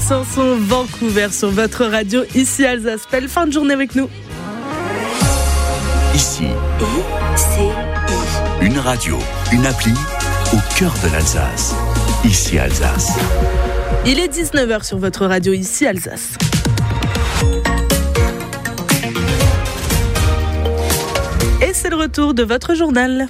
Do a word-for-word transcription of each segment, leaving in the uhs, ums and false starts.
Sanson, Vancouver sur votre radio, ici Alsace. Belle fin de journée avec nous. Ici, I C I. Une radio, une appli au cœur de l'Alsace. Ici Alsace. Il est dix-neuf heures sur votre radio, ici Alsace. Et c'est le retour de votre journal.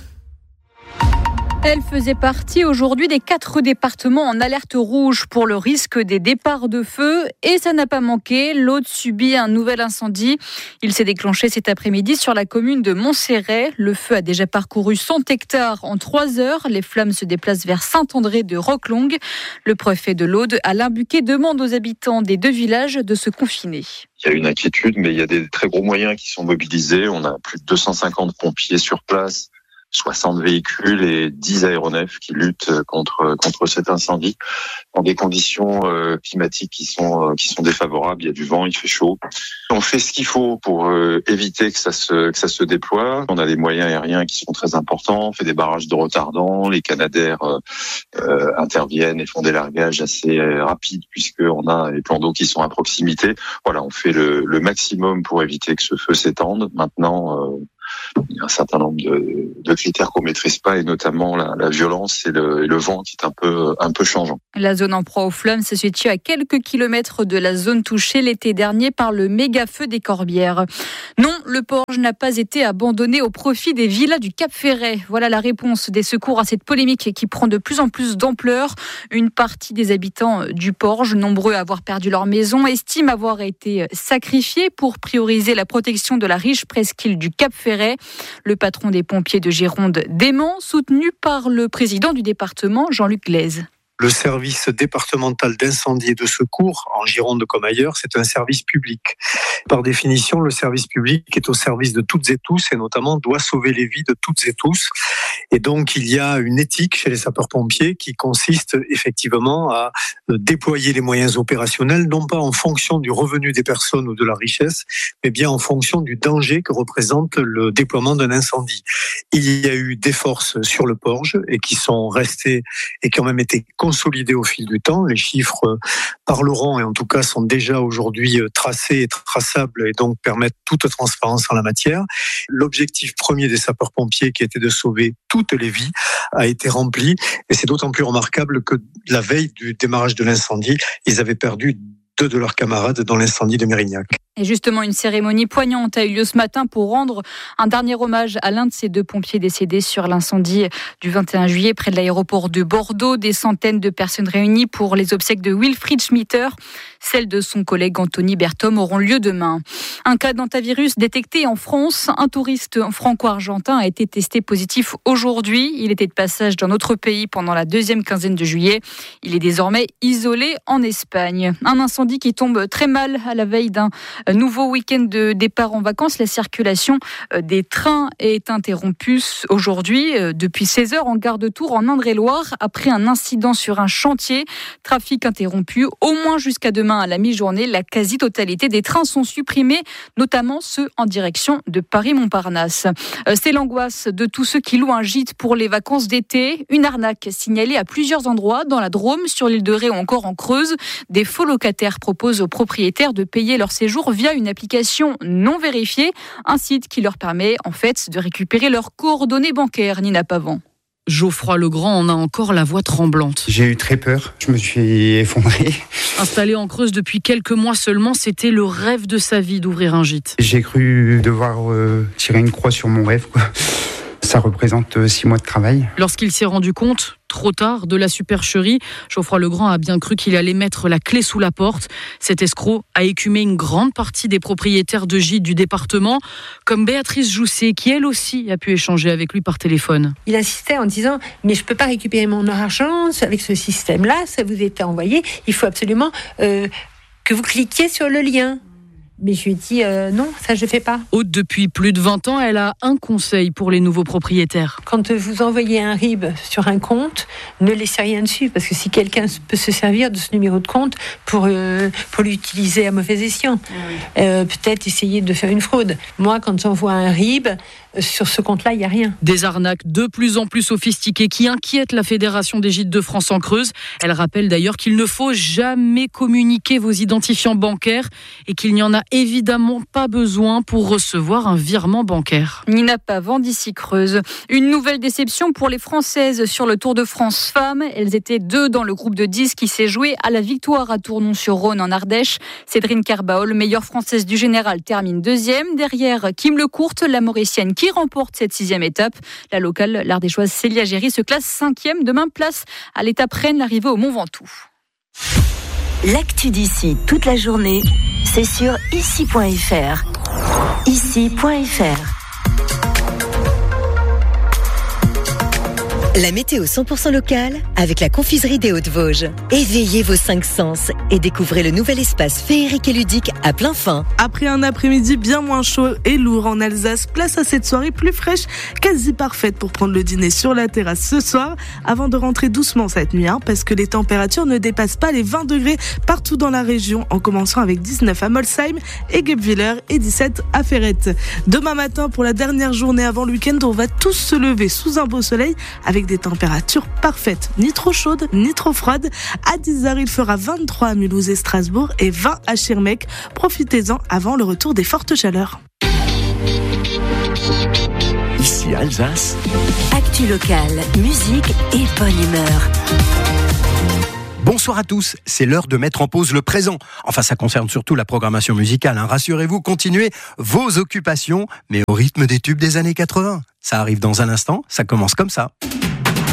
Elle faisait partie aujourd'hui des quatre départements en alerte rouge pour le risque des départs de feu. Et ça n'a pas manqué. L'Aude subit un nouvel incendie. Il s'est déclenché cet après-midi sur la commune de Montserrat. Le feu a déjà parcouru cent hectares en trois heures. Les flammes se déplacent vers Saint-André de Roquelongue. Le préfet de l'Aude, Alain Buquet, demande aux habitants des deux villages de se confiner. Il y a une inquiétude, mais il y a des très gros moyens qui sont mobilisés. On a plus de deux cent cinquante pompiers sur place, soixante véhicules et dix aéronefs qui luttent contre contre cet incendie dans des conditions euh, climatiques qui sont euh, qui sont défavorables. Il y a du vent, il fait chaud. On fait ce qu'il faut pour euh, éviter que ça se que ça se déploie. On a des moyens aériens qui sont très importants. On fait des barrages de retardants. Les Canadair euh, euh, interviennent et font des largages assez euh, rapides puisque on a les plans d'eau qui sont à proximité. Voilà, on fait le, le maximum pour éviter que ce feu s'étende. Maintenant. Euh, Il y a un certain nombre de, de critères qu'on maîtrise pas, et notamment la, la violence et le, et le vent qui est un peu, un peu changeant. La zone en proie aux flammes se situe à quelques kilomètres de la zone touchée l'été dernier par le méga-feu des Corbières. Non, le Porge n'a pas été abandonné au profit des villas du Cap-Ferret. Voilà la réponse des secours à cette polémique qui prend de plus en plus d'ampleur. Une partie des habitants du Porge, nombreux à avoir perdu leur maison, estiment avoir été sacrifiés pour prioriser la protection de la riche presqu'île du Cap-Ferret. Le patron des pompiers de Gironde dément, soutenu par le président du département, Jean-Luc Glaise. Le service départemental d'incendie et de secours, en Gironde comme ailleurs, c'est un service public. Par définition, le service public est au service de toutes et tous et notamment doit sauver les vies de toutes et tous. Et donc, il y a une éthique chez les sapeurs-pompiers qui consiste effectivement à déployer les moyens opérationnels, non pas en fonction du revenu des personnes ou de la richesse, mais bien en fonction du danger que représente le déploiement d'un incendie. Il y a eu des forces sur le Porge et qui sont restées et qui ont même été consolidés au fil du temps. Les chiffres parleront et en tout cas sont déjà aujourd'hui tracés et traçables et donc permettent toute transparence en la matière. L'objectif premier des sapeurs-pompiers, qui était de sauver toutes les vies, a été rempli et c'est d'autant plus remarquable que la veille du démarrage de l'incendie, ils avaient perdu deux de leurs camarades dans l'incendie de Mérignac. Et justement, une cérémonie poignante a eu lieu ce matin pour rendre un dernier hommage à l'un de ces deux pompiers décédés sur l'incendie du vingt et un juillet près de l'aéroport de Bordeaux. Des centaines de personnes réunies pour les obsèques de Wilfried Schmitter. Celles de son collègue Anthony Berthom auront lieu demain. Un cas d'hantavirus détecté en France. Un touriste franco-argentin a été testé positif aujourd'hui. Il était de passage dans notre pays pendant la deuxième quinzaine de juillet. Il est désormais isolé en Espagne. Un incendie qui tombe très mal à la veille d'un nouveau week-end de départ en vacances. La circulation des trains est interrompue aujourd'hui depuis seize heures en gare de Tours en Indre-et-Loire après un incident sur un chantier. Trafic interrompu au moins jusqu'à demain à la mi-journée. La quasi-totalité des trains sont supprimés, notamment ceux en direction de Paris-Montparnasse. C'est l'angoisse de tous ceux qui louent un gîte pour les vacances d'été. Une arnaque signalée à plusieurs endroits dans la Drôme, sur l'île de Ré ou encore en Creuse. Des faux locataires proposent aux propriétaires de payer leur séjour via une application non vérifiée, un site qui leur permet en fait de récupérer leurs coordonnées bancaires. Nina Pavant. Geoffroy Legrand en a encore la voix tremblante. J'ai eu très peur, je me suis effondré. Installé en Creuse depuis quelques mois seulement, c'était le rêve de sa vie d'ouvrir un gîte. J'ai cru devoir euh, tirer une croix sur mon rêve, quoi. Ça représente six mois de travail. Lorsqu'il s'est rendu compte, trop tard, de la supercherie, Geoffroy Legrand a bien cru qu'il allait mettre la clé sous la porte. Cet escroc a écumé une grande partie des propriétaires de gîtes du département, comme Béatrice Jousset, qui elle aussi a pu échanger avec lui par téléphone. Il insistait en disant « mais je ne peux pas récupérer mon argent avec ce système-là, ça vous est envoyé, il faut absolument euh, que vous cliquiez sur le lien ». Mais je lui ai dit euh, non, ça je ne fais pas. Haute depuis plus de vingt ans, elle a un conseil pour les nouveaux propriétaires. Quand vous envoyez un R I B sur un compte, ne laissez rien dessus. Parce que si quelqu'un peut se servir de ce numéro de compte pour, euh, pour l'utiliser à mauvais escient, oui. euh, peut-être essayer de faire une fraude. Moi, quand j'envoie un R I B, sur ce compte-là, il n'y a rien. Des arnaques de plus en plus sophistiquées qui inquiètent la Fédération des gîtes de France en Creuse. Elle rappelle d'ailleurs qu'il ne faut jamais communiquer vos identifiants bancaires et qu'il n'y en a évidemment pas besoin pour recevoir un virement bancaire. Nina Pavant d'ici Creuse. Une nouvelle déception pour les Françaises sur le Tour de France Femmes. Elles étaient deux dans le groupe de dix qui s'est joué à la victoire à Tournon-sur-Rhône en Ardèche. Cédrine Kerbaol, meilleure française du général, termine deuxième. Derrière Kim Lecourte, la Mauricienne qui remporte cette sixième étape. La locale, l'ardéchoise Célia Géry, se classe cinquième. Demain, place à l'étape reine, l'arrivée au Mont Ventoux. L'actu d'ici toute la journée, c'est sur ici point f r. ici point f r. La météo cent pour cent locale avec la confiserie des Hauts-de-Vosges. Éveillez vos cinq sens et découvrez le nouvel espace féerique et ludique à plein fin. Après un après-midi bien moins chaud et lourd en Alsace, place à cette soirée plus fraîche, quasi parfaite pour prendre le dîner sur la terrasse ce soir, avant de rentrer doucement cette nuit, hein, parce que les températures ne dépassent pas les vingt degrés partout dans la région, en commençant avec dix-neuf à Molsheim et Guebwiller et dix-sept à Ferrette. Demain matin, pour la dernière journée avant le week-end, on va tous se lever sous un beau soleil avec des températures parfaites, ni trop chaudes, ni trop froides. À dix heures, il fera vingt-trois à Mulhouse et Strasbourg et vingt à Schirmeck. Profitez-en avant le retour des fortes chaleurs. Ici Alsace. Actu locale, musique et bonne humeur. Bonsoir à tous, c'est l'heure de mettre en pause le présent. Enfin, ça concerne surtout la programmation musicale, hein. Rassurez-vous, continuez vos occupations, mais au rythme des tubes des années quatre-vingts. Ça arrive dans un instant, ça commence comme ça.